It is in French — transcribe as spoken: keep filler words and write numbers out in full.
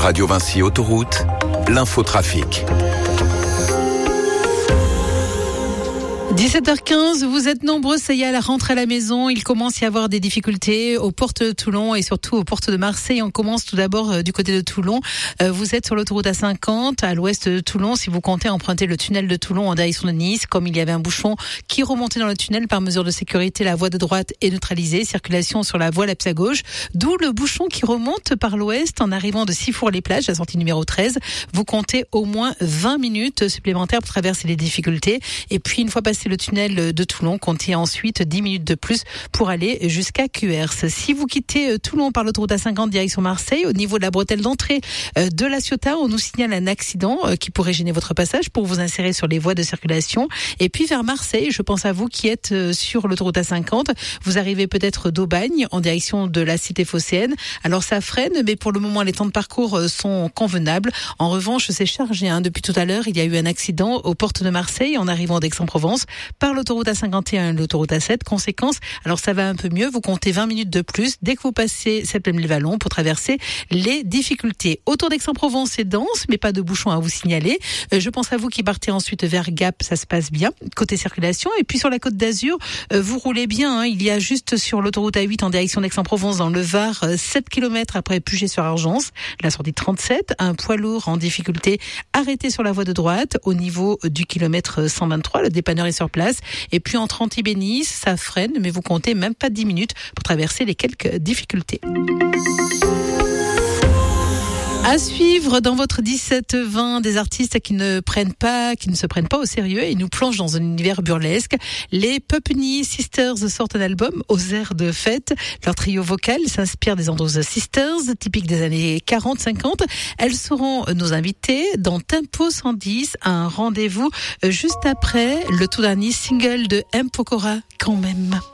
Radio Vinci Autoroute, l'infotrafic. dix-sept heures quinze, vous êtes nombreux, ça y est, à la rentrée à la maison. Il commence à y avoir des difficultés aux portes de Toulon et surtout aux portes de Marseille. On commence tout d'abord euh, du côté de Toulon. Euh, vous êtes sur l'autoroute A cinquante, à l'ouest de Toulon. Si vous comptez emprunter le tunnel de Toulon en direction de Nice, comme il y avait un bouchon qui remontait dans le tunnel par mesure de sécurité, la voie de droite est neutralisée. Circulation sur la voie lapse à gauche. D'où le bouchon qui remonte par l'ouest en arrivant de Sifour-les-Plages, la sortie numéro treize. Vous comptez au moins vingt minutes supplémentaires pour traverser les difficultés. Et puis, une fois passé le tunnel de Toulon, comptez ensuite dix minutes de plus pour aller jusqu'à Cuers. Si vous quittez Toulon par l'autoroute A cinquante direction Marseille, au niveau de la bretelle d'entrée de La Ciotat, on nous signale un accident qui pourrait gêner votre passage pour vous insérer sur les voies de circulation. Et puis vers Marseille, je pense à vous qui êtes sur l'autoroute A cinquante, vous arrivez peut-être d'Aubagne en direction de la cité phocéenne. Alors ça freine, mais pour le moment les temps de parcours sont convenables. En revanche, c'est chargé. Hein. Depuis tout à l'heure, il y a eu un accident aux portes de Marseille en arrivant d'Aix-en-Provence par l'autoroute A cinquante et un et l'autoroute A sept. Conséquence, alors ça va un peu mieux, vous comptez vingt minutes de plus dès que vous passez Septem-les-Vallons pour traverser les difficultés. Autour d'Aix-en-Provence, c'est dense, mais pas de bouchons à vous signaler. Euh, je pense à vous qui partez ensuite vers Gap, ça se passe bien, côté circulation. Et puis sur la Côte d'Azur, euh, vous roulez bien. Hein. Il y a juste sur l'autoroute A huit en direction d'Aix-en-Provence, dans le Var, euh, sept kilomètres après Puget-sur-Argence, la sortie trente-sept, un poids lourd en difficulté arrêté sur la voie de droite au niveau du kilomètre cent vingt-trois. Le dépanneur est sur place. Et puis entre Antibes et Nice, ça freine, mais vous comptez même pas dix minutes pour traverser les quelques difficultés. À suivre dans votre dix-sept vingt, des artistes qui ne prennent pas, qui ne se prennent pas au sérieux et nous plongent dans un univers burlesque. Les Pupney Sisters sortent un album aux airs de fête. Leur trio vocal s'inspire des Andros Sisters, typiques des années quarante cinquante. Elles seront nos invitées dans Tempo cent dix, un rendez-vous juste après le tout dernier single de M. Pokora, quand même.